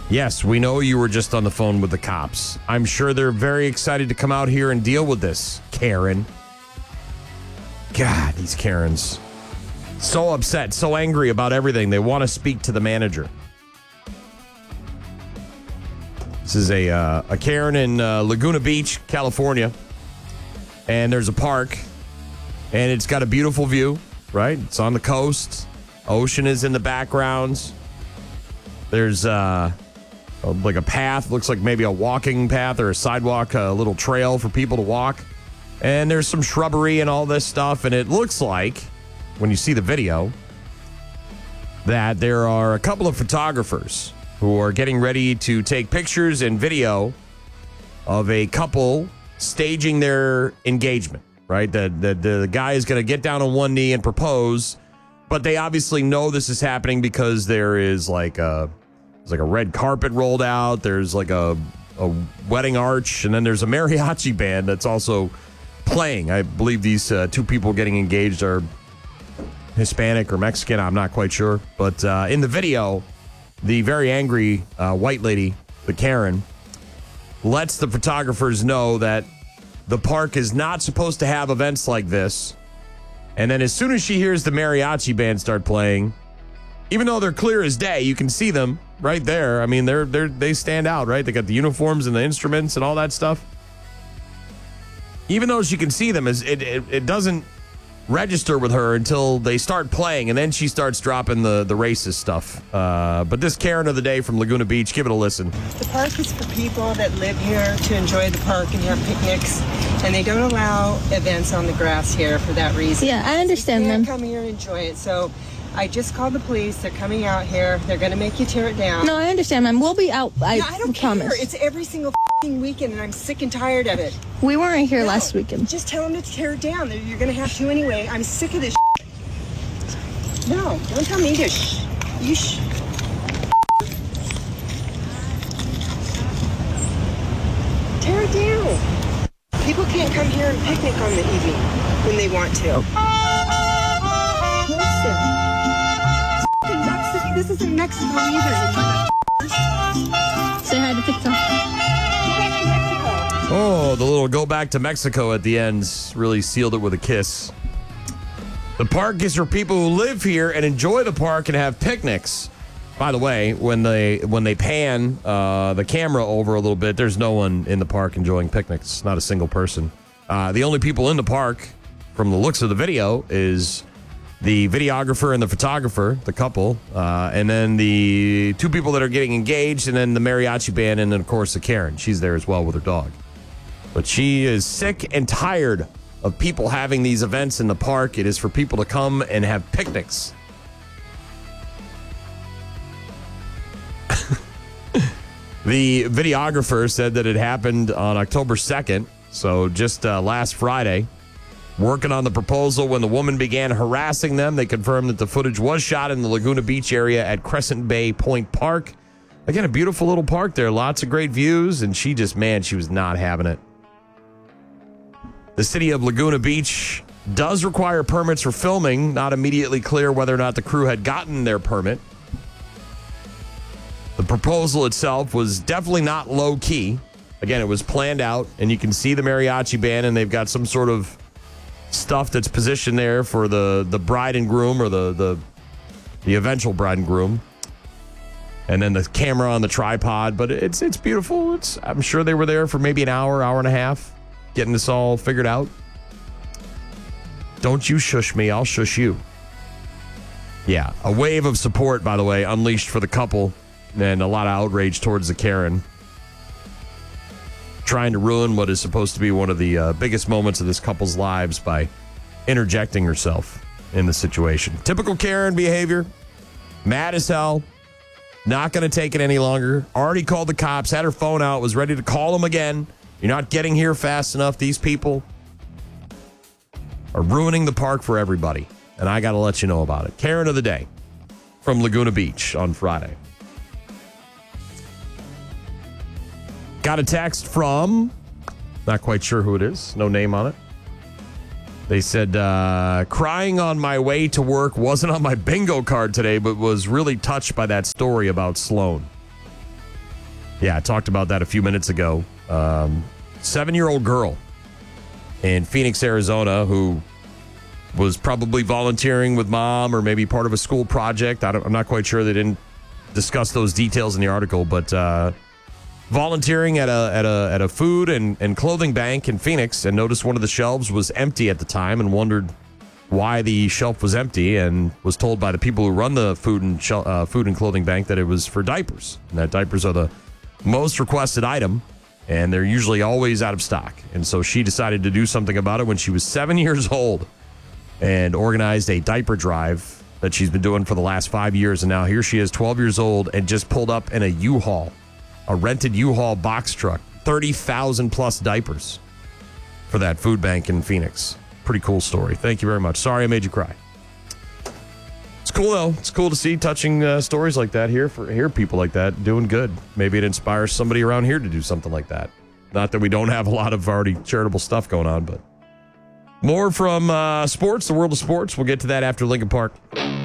Yes, we know you were just on the phone with the cops. I'm sure they're very excited to come out here and deal with this, Karen. God, these Karens. So upset, so angry about everything. They want to speak to the manager. This is a Karen in Laguna Beach, California. And there's a park. And it's got a beautiful view, right? It's on the coast. Ocean is in the background. There's like a path. Looks like maybe a walking path or a sidewalk, a little trail for people to walk. And there's some shrubbery and all this stuff. And it looks like, when you see the video, that there are a couple of photographers who are getting ready to take pictures and video of a couple staging their engagement, right? The guy is going to get down on one knee and propose, but they obviously know this is happening because there is like a red carpet rolled out. There's like a wedding arch, and then there's a mariachi band that's also playing. I believe these two people getting engaged are Hispanic or Mexican. I'm not quite sure. But in the video, the very angry white lady, the Karen, lets the photographers know that the park is not supposed to have events like this. And then as soon as she hears the mariachi band start playing, even though they're clear as day, you can see them right there. I mean, they stand out, right? They got the uniforms and the instruments and all that stuff. Even though she can see them, it doesn't register with her until they start playing, and then she starts dropping the racist stuff. But this Karen of the day from Laguna Beach, give it a listen. The park is for people that live here to enjoy the park and have picnics, and they don't allow events on the grass here for that reason. Yeah, I understand you can't them. Come here and enjoy it. So I just called the police. They're coming out here. They're going to make you tear it down. No, I understand, ma'am. We'll be out. I don't promise. care. It's every single weekend, and I'm sick and tired of it. We weren't here last weekend. Just tell them to tear it down. You're going to have to anyway. I'm sick of this. No, don't tell me to shh. You shh. Tear it down. People can't come here and picnic on the evening when they want to. This isn't Mexico either. Say hi to TikTok. Oh, the little go back to Mexico at the end really sealed it with a kiss. The park is for people who live here and enjoy the park and have picnics. By the way, when they pan the camera over a little bit, there's no one in the park enjoying picnics. Not a single person. The only people in the park, from the looks of the video, is the videographer and the photographer, the couple, and then the two people that are getting engaged, and then the mariachi band, and then, of course, the Karen. She's there as well with her dog. But she is sick and tired of people having these events in the park. It is for people to come and have picnics. The videographer said that it happened on October 2nd, so just last Friday. Working on the proposal when the woman began harassing them. They confirmed that the footage was shot in the Laguna Beach area at Crescent Bay Point Park. Again, a beautiful little park there. Lots of great views. And she was not having it. The city of Laguna Beach does require permits for filming. Not immediately clear whether or not the crew had gotten their permit. The proposal itself was definitely not low key. Again, it was planned out. And you can see the mariachi band, and they've got some sort of stuff that's positioned there for the bride and groom, or the eventual bride and groom, and then the camera on the tripod. But it's beautiful. I'm sure they were there for maybe an hour and a half getting this all figured out. Don't you shush me, I'll shush you. Yeah, a wave of support, by the way, unleashed for the couple, and a lot of outrage towards the Karen, trying to ruin what is supposed to be one of the biggest moments of this couple's lives by interjecting herself in the situation. Typical Karen behavior. Mad as hell. Not going to take it any longer. Already called the cops. Had her phone out. Was ready to call them again. You're not getting here fast enough. These people are ruining the park for everybody. And I got to let you know about it. Karen of the day from Laguna Beach on Friday. Got a text from, not quite sure who it is, no name on it. They said, crying on my way to work, wasn't on my bingo card today, but was really touched by that story about Sloan. Yeah, I talked about that a few minutes ago. 7-year-old girl in Phoenix, Arizona, who was probably volunteering with mom or maybe part of a school project. I'm not quite sure. They didn't discuss those details in the article, but volunteering at a food and clothing bank in Phoenix, and noticed one of the shelves was empty at the time and wondered why the shelf was empty, and was told by the people who run the food and clothing bank that it was for diapers, and that diapers are the most requested item, and they're usually always out of stock. And so she decided to do something about it when she was 7 years old and organized a diaper drive that she's been doing for the last 5 years. And now here she is, 12 years old, and just pulled up in a U-Haul, a rented U-Haul box truck, 30,000 plus diapers for that food bank in Phoenix. Pretty cool story. Thank you very much. Sorry I made you cry. It's cool, though. It's cool to see touching stories like that, hear people like that doing good. Maybe it inspires somebody around here to do something like that. Not that we don't have a lot of already charitable stuff going on, but more from sports, the world of sports. We'll get to that after Lincoln Park.